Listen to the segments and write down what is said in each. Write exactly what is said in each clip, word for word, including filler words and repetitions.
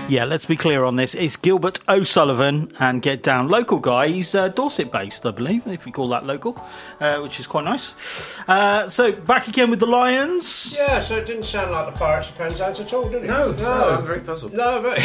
Yeah, let's be clear on this. It's Gilbert O'Sullivan and Get Down. Local guy. He's uh, Dorset-based, I believe, if you call that local, uh, which is quite nice. Uh, so, back again with the Lions. Yeah, so it didn't sound like the Pirates of Penzance at all, did it? No, no, no I'm very puzzled. No, but...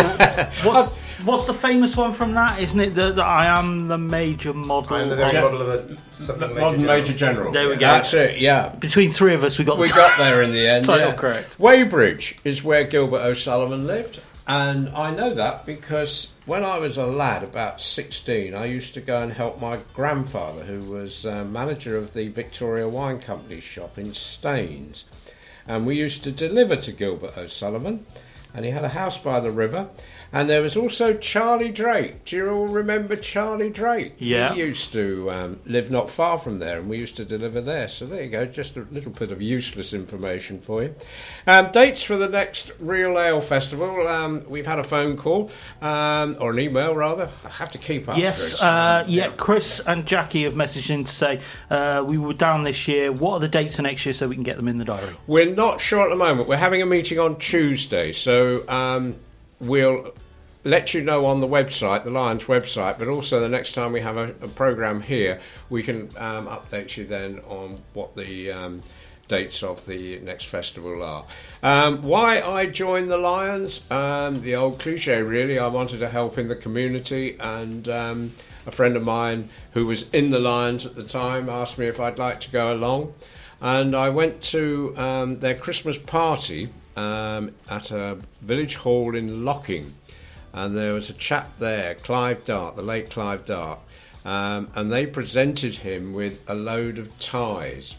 what's, what's the famous one from that? Isn't it the, the I am the major model? I am the of... model of a... Something major modern general. Major General. There we go. That's it, yeah. Between three of us, we got we the got there in the end. title yeah. correct. Weybridge is where Gilbert O'Sullivan lived, and I know that because when I was a lad, about sixteen, I used to go and help my grandfather, who was uh, manager of the Victoria Wine Company shop in Staines, and we used to deliver to Gilbert O'Sullivan, and he had a house by the river. And there was also Charlie Drake. Do you all remember Charlie Drake? Yeah. He used to um, live not far from there, and we used to deliver there. So there you go, just a little bit of useless information for you. Um, dates for the next Real Ale Festival. Um, we've had a phone call, um, or an email rather. I have to keep up. Yes, Chris. uh, yeah, Chris and Jackie have messaged in to say uh, we were down this year. What are the dates for next year so we can get them in the diary? We're not sure at the moment. We're having a meeting on Tuesday, so um, we'll let you know on the website, the Lions website, but also the next time we have a, a programme here, we can um, update you then on what the um, dates of the next festival are. Um, why I joined the Lions? Um, the old cliche, really. I wanted to help in the community, and um, a friend of mine who was in the Lions at the time asked me if I'd like to go along, and I went to um, their Christmas party um, at a village hall in Locking. And there was a chap there, Clive Dart, the late Clive Dart, um, and they presented him with a load of ties.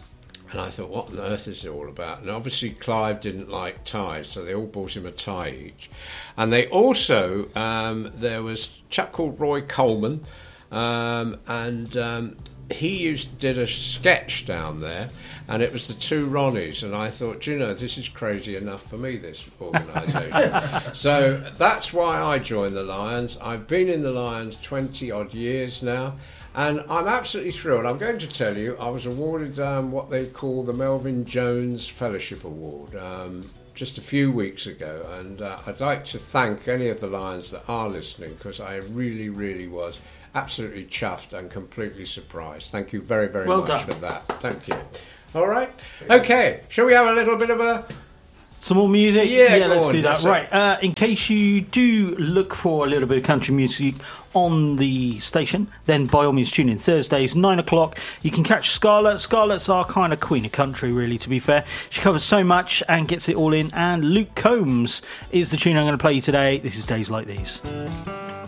And I thought, what on earth is it all about? And obviously Clive didn't like ties, so they all bought him a tie each. And they also, um, there was a chap called Roy Coleman, um, and um, he used did a sketch down there, and it was the two Ronnies, and I thought, you know, this is crazy enough for me, this organisation. So that's why I joined the Lions. I've been in the Lions twenty odd years now, and I'm absolutely thrilled. I'm going to tell you, I was awarded um, what they call the Melvyn Jones Fellowship Award um, just a few weeks ago, and uh, I'd like to thank any of the Lions that are listening, because I really, really was absolutely chuffed and completely surprised. Thank you very, very well much done. for that. Thank you. All right. Okay. Shall we have a little bit of a... Some more music? Yeah, yeah go let's on, do that. that's it. Right, uh, in case you do look for a little bit of country music on the station, then by all means tune in. Thursdays, nine o'clock. You can catch Scarlett. Scarlett's our kind of queen of country, really, to be fair. She covers so much and gets it all in. And Luke Combs is the tune I'm going to play you today. This is Days Like These.